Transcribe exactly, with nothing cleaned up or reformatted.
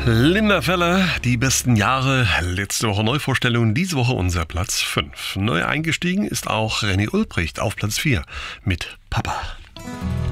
Linda Feller, die besten Jahre, letzte Woche Neuvorstellung, diese Woche unser Platz fünf. Neu eingestiegen ist auch René Ulbricht auf Platz vier mit Papa.